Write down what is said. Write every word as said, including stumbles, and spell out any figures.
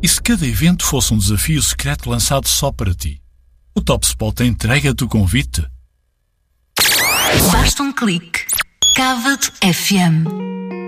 E se cada evento fosse um desafio secreto lançado só para ti? O Top Spot entrega-te o convite. Basta um clique. Cávado F M.